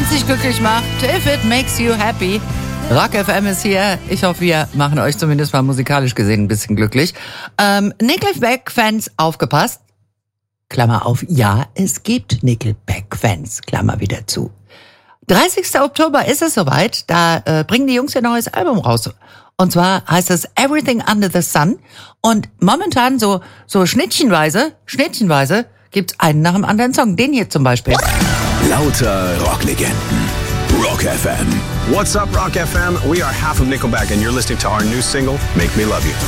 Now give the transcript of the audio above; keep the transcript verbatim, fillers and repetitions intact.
Wenn's dich glücklich macht, if it makes you happy. Rock F M ist hier. Ich hoffe, wir machen euch zumindest mal musikalisch gesehen ein bisschen glücklich. Ähm, Nickelback-Fans, aufgepasst. Klammer auf, ja, es gibt Nickelback-Fans, Klammer wieder zu. dreißigster Oktober ist es soweit, da äh, bringen die Jungs ihr neues Album raus. Und zwar heißt es Everything Under the Sun. Und momentan so so schnittchenweise, schnittchenweise gibt's einen nach dem anderen Song. Den hier zum Beispiel. Lauter Rocklegenden. Rock F M. What's up, Rock F M? We are half of Nickelback, and you're listening to our new single, Make Me Love You.